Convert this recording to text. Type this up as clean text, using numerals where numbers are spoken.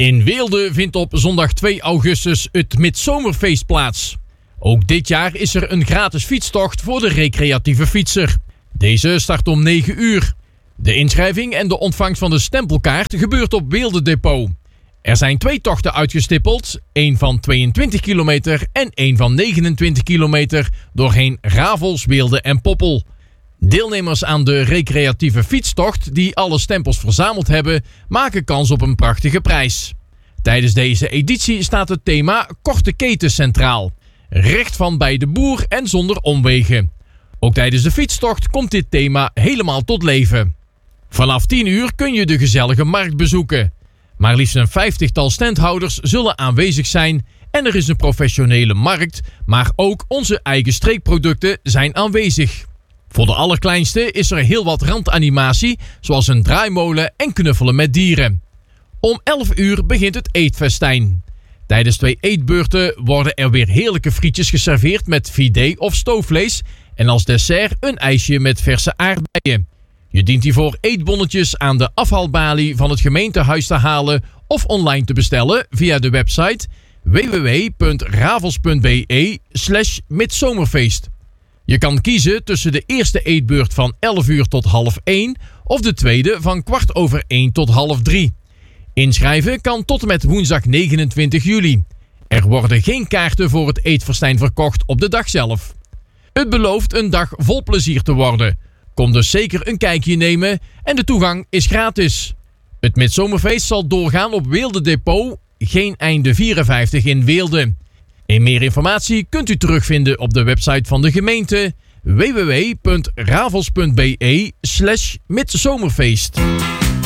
In Weelde vindt op zondag 2 augustus het Midzomerfeest plaats. Ook dit jaar is er een gratis fietstocht voor de recreatieve fietser. Deze start om 9 uur. De inschrijving en de ontvangst van de stempelkaart gebeurt op Weelde Depot. Er zijn 2 tochten uitgestippeld, 1 van 22 kilometer en 1 van 29 kilometer doorheen Ravels, Weelde en Poppel. Deelnemers aan de recreatieve fietstocht die alle stempels verzameld hebben, maken kans op een prachtige prijs. Tijdens deze editie staat het thema Korte Keten centraal. Recht van bij de boer en zonder omwegen. Ook tijdens de fietstocht komt dit thema helemaal tot leven. Vanaf 10 uur kun je de gezellige markt bezoeken. Maar liefst een 50-tal standhouders zullen aanwezig zijn en er is een professionele markt, maar ook onze eigen streekproducten zijn aanwezig. Voor de allerkleinste is er heel wat randanimatie, zoals een draaimolen en knuffelen met dieren. Om 11 uur begint het eetfestijn. Tijdens 2 eetbeurten worden er weer heerlijke frietjes geserveerd met fidee of stoofvlees en als dessert een ijsje met verse aardbeien. Je dient hiervoor eetbonnetjes aan de afhaalbalie van het gemeentehuis te halen of online te bestellen via de website www.ravels.be/midzomerfeest. Je kan kiezen tussen de eerste eetbeurt van 11 uur tot 12:30 of de tweede van 1:15 tot 2:30. Inschrijven kan tot en met woensdag 29 juli. Er worden geen kaarten voor het eetfestijn verkocht op de dag zelf. Het belooft een dag vol plezier te worden. Kom dus zeker een kijkje nemen en de toegang is gratis. Het Midzomerfeest zal doorgaan op Weelde Depot, geen einde 54 in Weelde. En meer informatie kunt u terugvinden op de website van de gemeente www.ravels.be/midzomerfeest.